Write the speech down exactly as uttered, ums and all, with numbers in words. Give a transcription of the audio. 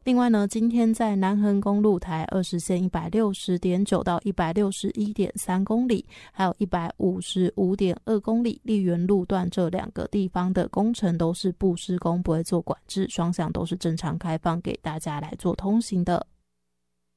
另外呢，今天在南横公路台二十线一百六十点九到一百六十一点三公里，还有一百五十五点二公里丽园路段这两个地方的工程都是不施工，不会做管制，双向都是正常开放给大家来做通行的。